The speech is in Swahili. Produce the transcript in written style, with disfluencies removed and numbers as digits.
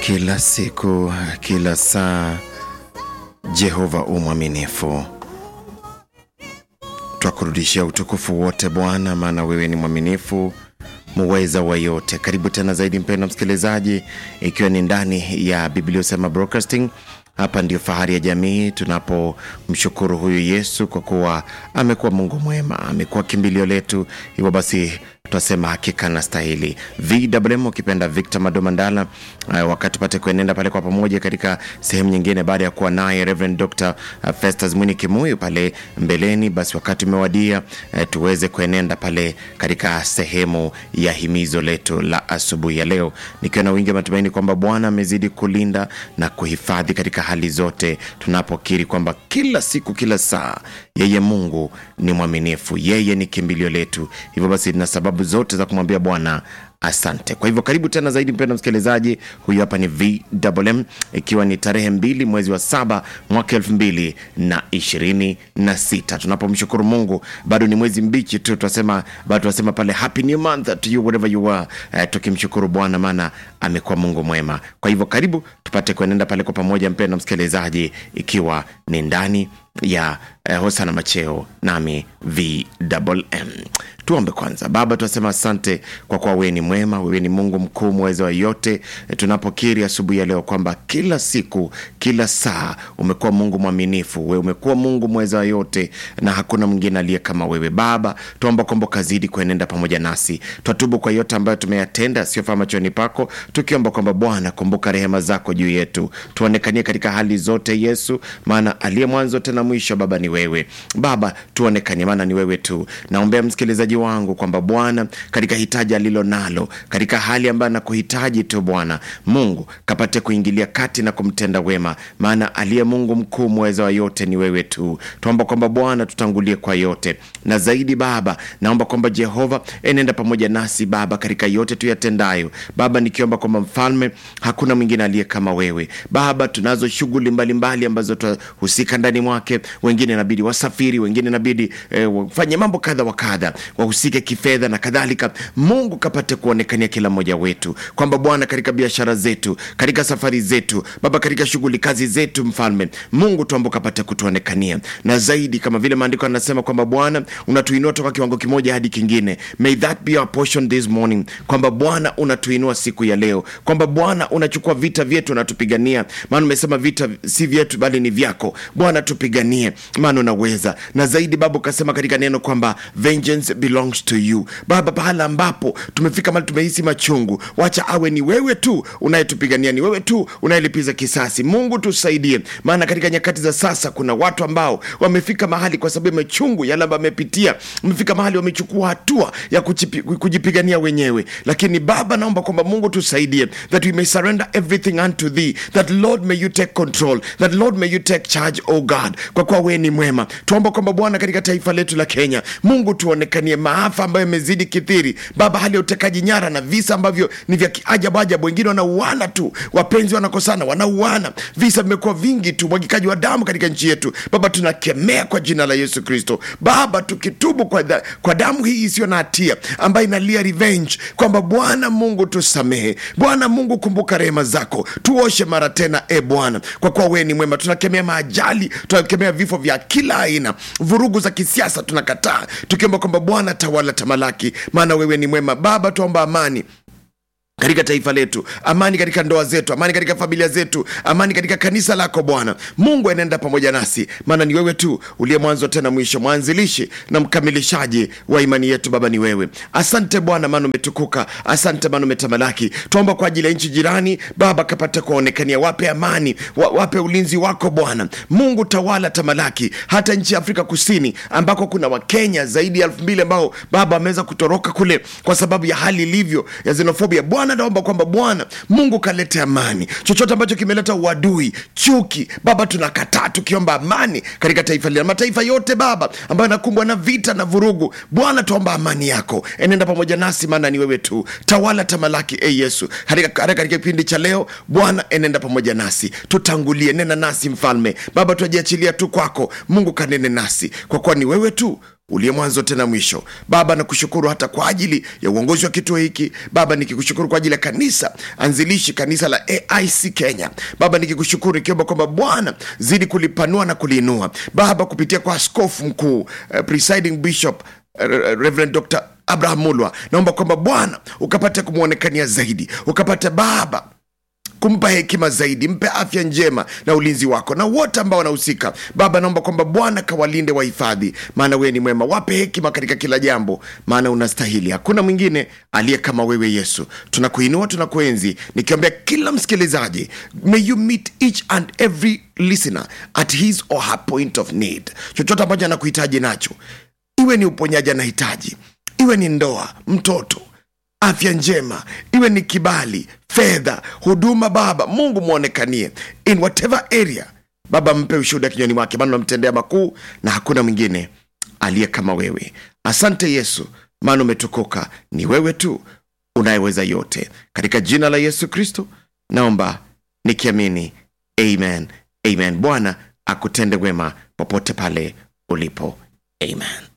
Kila siku, kila saa, Jehova umwaminifu. Twakurudishia utukufu wote Bwana, maana wewe ni mwaminifu, muweza wa yote. Karibu tena zaidi mpendwa msikilizaji, ikiwa ni ndani ya Biblia Usema Broadcasting. Hapa ndio fahari ya jamii, tunapomshukuru huyu Yesu kwa kuwa amekuwa Mungu mwema, amekuwa kimbilio letu. Hivyo basi tutasema hakika na stahili. VWM ukipenda Victor Madomandala, wakati pate kuenenda pale kwa pamoja katika sehemu nyingine baada ya kuwa naye Reverend Dr. Festus Mwini Kimuyu pale mbeleni, basi wakati umewadia tuweze kuenenda pale katika sehemu ya himizo letu la asubuhi ya leo, nikiwa na wingi matumaini kwamba Bwana amezidi kulinda na kuhifadhi katika hali zote, tunapokiri kwamba kila siku, kila saa, yeye Mungu ni mwaminifu, yeye ni kimbilio letu. Hivyo basi na sababu zote za kumwambia Bwana asante. Kwa hivyo karibu tena zaidi mpendwa msikilizaji, huyu hapa ni VWM, ikiwa ni tarehe 2 mwezi wa 7 mwaka 2026. Tunapomshukuru Mungu, bado ni mwezi mbichi tu, tunasema pale happy new month to you wherever you are, tukimshukuru Bwana maana amekuwa Mungu mwema. Kwa hivyo karibu tupate kuenenda pale kwa pamoja mpendwa msikilizaji, ikiwa ni ndani ya Hosana Macheo nami VWM. Tuombe kwanza. Baba, tunasema asante kwa kuwa wewe ni mwema, wewe ni Mungu mkuu mweza wa yote. Tunapokiri asubuhi ya leo kwamba kila siku, kila saa umekuwa Mungu mwaminifu, wewe umekuwa Mungu mweza wa yote na hakuna mwingine aliye kama wewe. Baba, tuomba kwamba kazidi kuenenda pamoja nasi. Twatubu kwa yote ambayo tumeyatenda siyofaa machoni pako, tukiomba kwamba Bwana kumbuka rehema zako juu yetu. Tuonekanie katika hali zote Yesu, maana aliye mwanzo tena mwisho Baba ni wewe. Baba, tuonekanie maana ni wewe tu. Naombea msikilizaji wangu kwamba Bwana katika hitaji alilo nalo, katika hali ambayo anakuhitaji tu Bwana Mungu, kapate kuingilia kati na kumtenda wema, maana aliye Mungu mkuu mweza wa yote ni wewe tu. Tuomba kwamba Bwana tutangulie kwa yote. Na zaidi Baba, naomba kwamba Jehova enenda pamoja nasi Baba katika yote tuyatendayo. Baba, nikiomba kwamba mfalme hakuna mwingine aliye kama wewe. Baba, tunazo shughuli mbalimbali ambazo tuhusika ndani mwake. Wengine inabidi wasafiri, wengine inabidi wafanye mambo kadha wa kadha, wahusike kifedha na kadhalika. Mungu kapate kuonekania kila mmoja wetu, kwamba Bwana katika biashara zetu, katika safari zetu Baba, katika shughuli kazi zetu mfalme Mungu tuomba kapate kutuonekania. Na zaidi kama vile maandiko yanasema kwamba Bwana unatuinua toka kiwango kimoja hadi kingine. May that be our portion this morning, kwamba Bwana unatuinua siku ya leo, kwamba Bwana unachukua vita vyetu unatupigania, maana umesema vita si vyetu bali ni vyako. Bwana tupiganie maana unaweza. Na zaidi Baba ukasema katika neno kwamba vengeance belongs to you. Baba, pahala ambapo tumefika mahali tumehisi machungu, wacha awe ni wewe tu unayetupigania, ni wewe tu unayelipiza kisasi. Mungu tusaidie, maana katika nyakati za sasa kuna watu ambao wamefika mahali kwa sababu ya machungu yale ambayo wamepitia, wamefika mahali wamechukua hatua ya kujipigania wenyewe. Lakini Baba, naomba kwamba Mungu tusaidie, that we may surrender everything unto thee, that Lord may you take control, that Lord may you take charge, oh God, kwa kuwa wewe ni mwema. Tuomba kwamba Bwana katika taifa letu la Kenya, Mungu tuonekanie. Maafa ambayo yamezidi kithiri Baba, hali ya utekaji nyara na visa ambavyo ni vya kiajabu ajabu, wengine wanauana tu, wapenzi wanakosana wanauana, visa vimekuwa vingi tu, mwagikaji wa damu katika nchi yetu. Baba, tunakemea kwa jina la Yesu Kristo Baba, tukitubu kwa damu hii isiyo na hatia ambayo inalia revenge, kwamba Bwana Mungu tusamehe. Bwana Mungu kumbuka rehema zako, tuoshe mara tena Bwana, kwa kuwa wewe ni mwema. Tunakemea maajali, tunakemea vifo vya kila aina, vurugu za kisiasa tunakataa, tukiomba kwamba Bwana tawala tamalaki, maana wewe ni mwema. Baba, tuomba amani katika taifa letu, amani katika ndoa zetu, amani katika familia zetu, amani katika kanisa lako Bwana Mungu, enenda pamoja nasi, maana ni wewe tu uliye mwanzo tena mwisho, mwanzilishi na mkamilishaji wa imani yetu. Baba, ni wewe. Asante Bwana maana umetukuka, asante maana umetamalaki. Tuomba kwa ajili ya nchi jirani Baba, kapate kuonekania, wape amani, wape ulinzi wako Bwana Mungu, tawala tamalaki. Hata nchi ya Afrika Kusini ambako kuna Wakenya zaidi ya 2,000 ambao Baba wameweza kutoroka kule kwa sababu ya hali ilivyo ya xenofobia. Bwana, naomba kwamba Bwana Mungu kalete amani. Chochote ambacho kimeleta uadui, chuki Baba tunakataa, tukiomba amani katika taifa hili, mataifa yote Baba ambayo yanakumbwa na vita na vurugu. Bwana, tuomba amani yako, enenda pamoja nasi, maana ni wewe tu, tawala tamalaki Yesu. Katika kipindi cha leo Bwana, enenda pamoja nasi, tutangulie, nena nasi mfalme Baba, tujiachilia tu kwako Mungu, kanene nasi, kwa kuwa ni wewe tu uliye mwanzo tena mwisho. Baba, nakushukuru hata kwa ajili ya uongozi wa kituo hiki. Baba, nikikushukuru kwa ajili ya kanisa anzilishi, kanisa la AIC Kenya. Baba, nikikushukuru nikiomba kwamba Bwana zidi kulipanua na kuliinua. Baba, kupitia kwa askofu mkuu, presiding bishop, Reverend Dr. Abraham Mulwa, naomba kwamba Bwana ukapate kumuonekania zaidi, ukapate Baba kumpa hekima zaidi, mpe afya njema na ulinzi wako, na wote ambao wanahusika Baba, naomba kwamba Bwana kawalinde, wahifadhi, maana wewe ni mwema. Wape hekima katika kila jambo, maana unastahili. Hakuna mwingine aliye kama wewe Yesu. Tunakuinua, tunakuenzi, nikiombea kila msikilizaji. May you meet each and every listener at his or her point of need. Chochote ambacho anakuhitaji nacho, iwe ni uponyaji anahitaji, iwe ni ndoa, mtoto, afya njema, iwe ni kibali, fedha, huduma, Baba Mungu muonekanie in whatever area. Baba, mpe ushuhuda kinywani mwake, maana unamtendea makuu na hakuna mwingine aliye kama wewe. Asante Yesu, maana umetukuka. Ni wewe tu unayeweza yote. Katika jina la Yesu Kristo naomba nikiamini, amen, amen. Bwana akutende wema popote pale ulipo, amen.